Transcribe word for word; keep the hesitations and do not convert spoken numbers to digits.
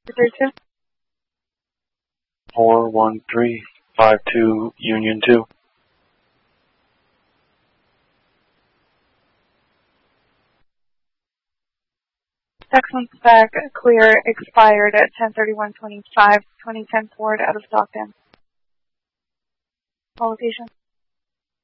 three two. four one three five two Union two. Texans back clear expired at ten thirty-one twenty-five, twenty ten Ford out of Stockton. All locations.